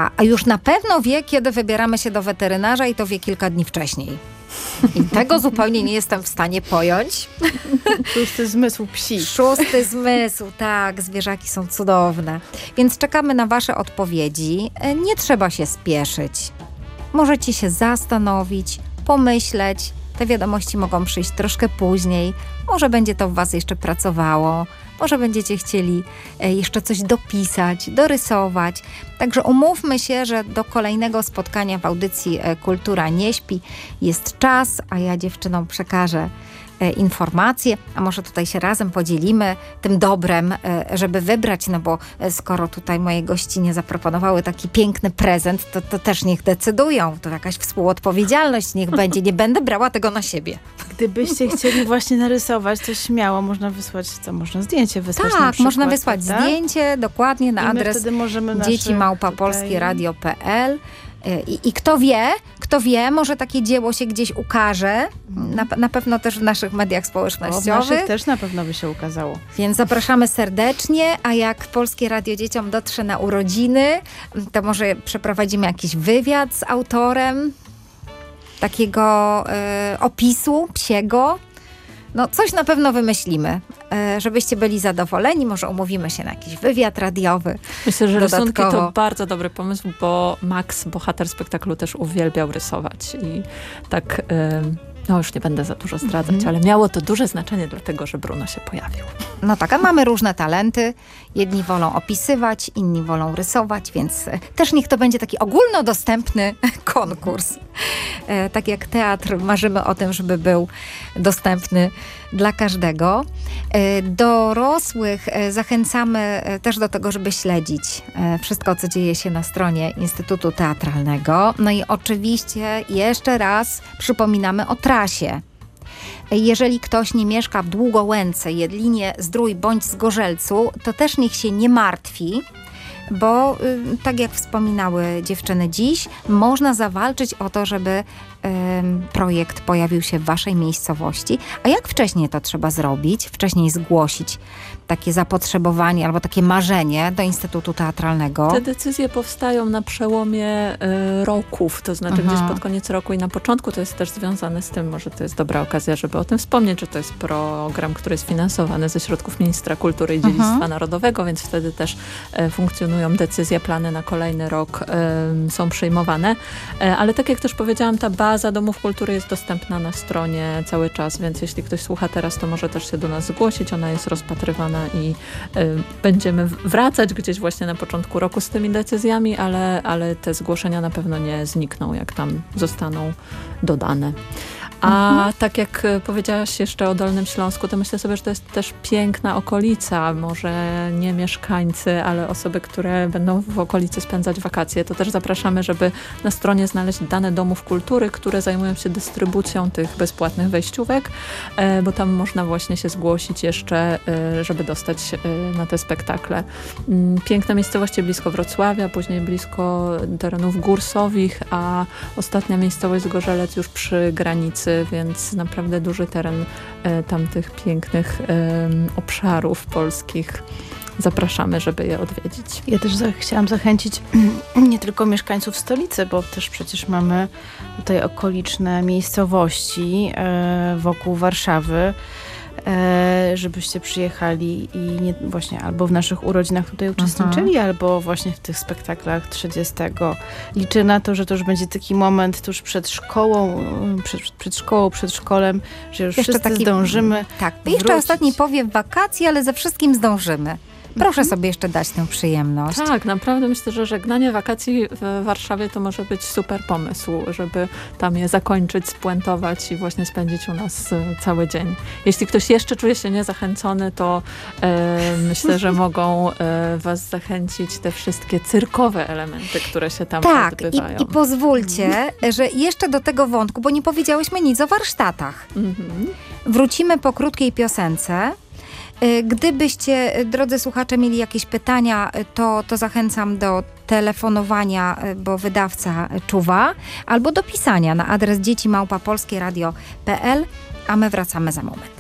A już na pewno wie, kiedy wybieramy się do weterynarza i to wie kilka dni wcześniej. I tego zupełnie nie jestem w stanie pojąć. Szósty zmysł psi. Szósty zmysł, tak. Zwierzaki są cudowne. Więc czekamy na wasze odpowiedzi. Nie trzeba się spieszyć. Możecie się zastanowić, pomyśleć. Te wiadomości mogą przyjść troszkę później. Może będzie to w was jeszcze pracowało. Może będziecie chcieli jeszcze coś dopisać, dorysować. Także umówmy się, że do kolejnego spotkania w audycji Kultura nie śpi jest czas, a ja dziewczynom przekażę informacje, a może tutaj się razem podzielimy tym dobrem, żeby wybrać, no bo skoro tutaj moje gościnie zaproponowały taki piękny prezent, to też niech decydują. To jakaś współodpowiedzialność niech będzie. Nie będę brała tego na siebie. Gdybyście chcieli właśnie narysować, to śmiało można wysłać, można zdjęcie wysłać na przykład, można wysłać tak? zdjęcie dokładnie na adres dzieci@polskieradio.pl. I kto wie, może takie dzieło się gdzieś ukaże. Na pewno też w naszych mediach społecznościowych. W naszych też na pewno by się ukazało. Więc zapraszamy serdecznie, a jak Polskie Radio Dzieciom dotrze na urodziny, to może przeprowadzimy jakiś wywiad z autorem takiego opisu psiego. No coś na pewno wymyślimy, żebyście byli zadowoleni. Może umówimy się na jakiś wywiad radiowy. Myślę, że dodatkowo. rysunki to bardzo dobry pomysł, bo Max, bohater spektaklu, też uwielbiał rysować. I tak, no już nie będę za dużo zdradzać, ale miało to duże znaczenie dlatego, że Bruno się pojawił. No tak, a mamy różne talenty. Jedni wolą opisywać, inni wolą rysować, więc też niech to będzie taki ogólnodostępny konkurs. Tak jak teatr, marzymy o tym, żeby był dostępny dla każdego. Dorosłych zachęcamy też do tego, żeby śledzić wszystko, co dzieje się na stronie Instytutu Teatralnego. No i oczywiście jeszcze raz przypominamy o trasie. Jeżeli ktoś nie mieszka w Długołęce, Jedlinie, Zdrój bądź Zgorzelcu, to też niech się nie martwi, bo tak jak wspominały dziewczyny dziś, można zawalczyć o to, żeby projekt pojawił się w waszej miejscowości. A jak wcześniej to trzeba zrobić? Wcześniej zgłosić takie zapotrzebowanie albo takie marzenie do Instytutu Teatralnego? Te decyzje powstają na przełomie roków, to znaczy gdzieś pod koniec roku i na początku. To jest też związane z tym, może to jest dobra okazja, żeby o tym wspomnieć, że to jest program, który jest finansowany ze środków Ministra Kultury i Dziedzictwa Narodowego, więc wtedy też funkcjonują decyzje, plany na kolejny rok są przyjmowane. Ale tak jak też powiedziałam, ta baza domów kultury jest dostępna na stronie cały czas, więc jeśli ktoś słucha teraz, to może też się do nas zgłosić. Ona jest rozpatrywana i będziemy wracać gdzieś właśnie na początku roku z tymi decyzjami, ale te zgłoszenia na pewno nie znikną, jak tam zostaną dodane. A tak jak powiedziałaś jeszcze o Dolnym Śląsku, to myślę sobie, że to jest też piękna okolica. Może nie mieszkańcy, ale osoby, które będą w okolicy spędzać wakacje. To też zapraszamy, żeby na stronie znaleźć dane domów kultury, które zajmują się dystrybucją tych bezpłatnych wejściówek, bo tam można właśnie się zgłosić jeszcze, żeby dostać na te spektakle. Piękne miejscowości blisko Wrocławia, później blisko terenów górsowich, a ostatnia miejscowość Zgorzelec już przy granicy, więc naprawdę duży teren tamtych pięknych obszarów polskich. Zapraszamy, żeby je odwiedzić. Ja też chciałam zachęcić nie tylko mieszkańców stolicy, bo też przecież mamy tutaj okoliczne miejscowości wokół Warszawy, żebyście przyjechali i właśnie albo w naszych urodzinach tutaj uczestniczyli, albo właśnie w tych spektaklach 30. Liczę na to, że to już będzie taki moment tuż przed szkołą, przed szkolem, że już wszyscy zdążymy. Tak, jeszcze ostatni powiew wakacji, ale ze wszystkim zdążymy. Proszę sobie jeszcze dać tę przyjemność. Tak, naprawdę myślę, że żegnanie wakacji w Warszawie to może być super pomysł, żeby tam je zakończyć, spuentować i właśnie spędzić u nas cały dzień. Jeśli ktoś jeszcze czuje się niezachęcony, to myślę, że mogą was zachęcić te wszystkie cyrkowe elementy, które się tam odbywają. I pozwólcie, że jeszcze do tego wątku, bo nie powiedziałyśmy nic o warsztatach. Wrócimy po krótkiej piosence. Gdybyście, drodzy słuchacze, mieli jakieś pytania, to zachęcam do telefonowania, bo wydawca czuwa, albo do pisania na adres dzieci@polskieradio.pl, a my wracamy za moment.